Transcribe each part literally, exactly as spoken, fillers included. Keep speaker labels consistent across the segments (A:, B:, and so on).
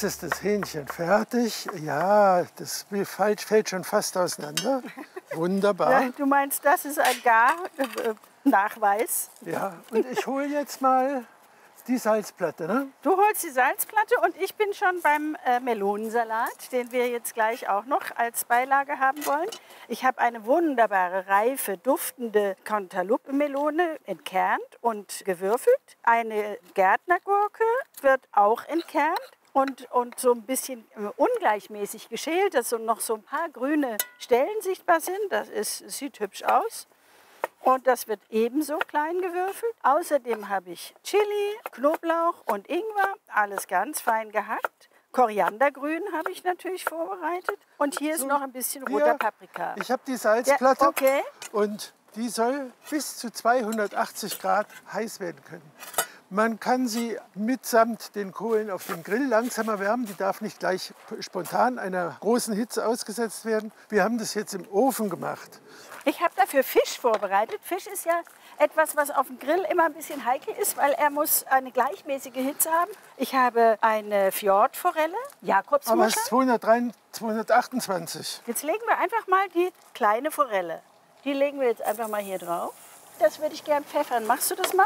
A: Jetzt ist das Hähnchen fertig. Ja, das fällt schon fast auseinander. Wunderbar.
B: Ja, du meinst, das ist ein Gar-Nachweis?
A: Ja, und ich hole jetzt mal die Salzplatte, ne?
B: Du holst die Salzplatte und ich bin schon beim äh, Melonensalat, den wir jetzt gleich auch noch als Beilage haben wollen. Ich habe eine wunderbare, reife, duftende Cantaloupe-Melone entkernt und gewürfelt. Eine Gärtnergurke wird auch entkernt und, und so ein bisschen äh, ungleichmäßig geschält, dass so noch so ein paar grüne Stellen sichtbar sind. Das ist, sieht hübsch aus. Und das wird ebenso klein gewürfelt. Außerdem habe ich Chili, Knoblauch und Ingwer, alles ganz fein gehackt. Koriandergrün habe ich natürlich vorbereitet. Und hier
A: So,
B: ist noch ein bisschen
A: hier,
B: roter Paprika.
A: Ich habe die Salzplatte,
B: Ja, okay.
A: und die soll bis zu zweihundertachtzig Grad heiß werden können. Man kann sie mitsamt den Kohlen auf dem Grill langsam erwärmen. Die darf nicht gleich spontan einer großen Hitze ausgesetzt werden. Wir haben das jetzt im Ofen gemacht.
B: Ich habe dafür Fisch vorbereitet. Fisch ist ja etwas, was auf dem Grill immer ein bisschen heikel ist, weil er muss eine gleichmäßige Hitze haben. Ich habe eine Fjordforelle,
A: Aber es
B: Jakobsmuschel.
A: ist zweihundertdreiunddreißig, zweihundertachtundzwanzig.
B: Jetzt legen wir einfach mal die kleine Forelle. Die legen wir jetzt einfach mal hier drauf. Das würde ich gern pfeffern. Machst du das mal?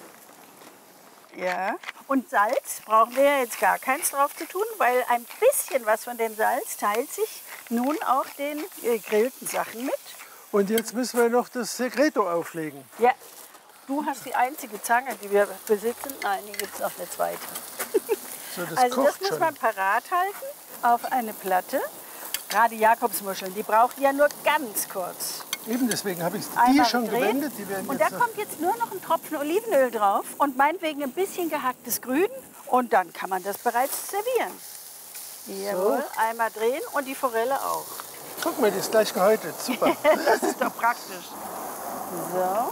B: Ja. Und Salz brauchen wir ja jetzt gar keins drauf zu tun, weil ein bisschen was von dem Salz teilt sich nun auch den gegrillten Sachen mit.
A: Und jetzt müssen wir noch das Segreto auflegen.
B: Ja, du hast die einzige Zange, die wir besitzen. Nein, hier gibt es noch eine zweite.
A: So, das
B: Also
A: kocht
B: das muss
A: schon.
B: man parat halten auf eine Platte. Gerade Jakobsmuscheln, die brauchen ja nur ganz kurz.
A: Eben deswegen habe ich die
B: Einmal
A: schon
B: drehen.
A: gewendet. Die werden
B: Und
A: jetzt
B: da
A: noch
B: kommt jetzt nur noch ein Tropfen Olivenöl drauf und meinetwegen ein bisschen gehacktes Grün. Und dann kann man das bereits servieren. Jawohl, einmal drehen und die Forelle auch.
A: Guck mal, die ist gleich gehäutet. Super.
B: Das ist doch praktisch. So.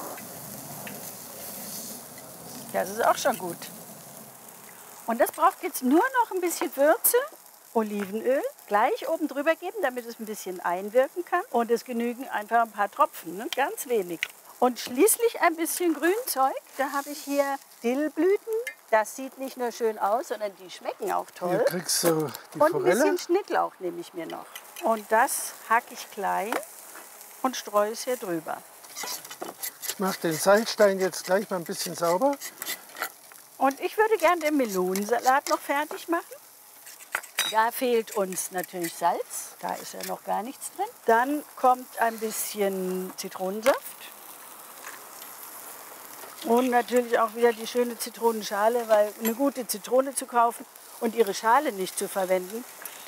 B: Das ist auch schon gut. Und das braucht jetzt nur noch ein bisschen Würze. Olivenöl gleich oben drüber geben, damit es ein bisschen einwirken kann. Und es genügen einfach ein paar Tropfen, ne? Ganz wenig. Und schließlich ein bisschen Grünzeug. Da habe ich hier Dillblüten. Das sieht nicht nur schön aus, sondern die schmecken auch
A: Hier
B: toll.
A: kriegst du die
B: Und ein
A: Forelle.
B: bisschen Schnittlauch nehme ich mir noch. Und das hacke ich klein und streue es hier drüber.
A: Ich mache den Salzstein jetzt gleich mal ein bisschen sauber.
B: Und ich würde gerne den Melonensalat noch fertig machen. Da fehlt uns natürlich Salz, da ist ja noch gar nichts drin. Dann kommt ein bisschen Zitronensaft. Und natürlich auch wieder die schöne Zitronenschale, weil eine gute Zitrone zu kaufen und ihre Schale nicht zu verwenden,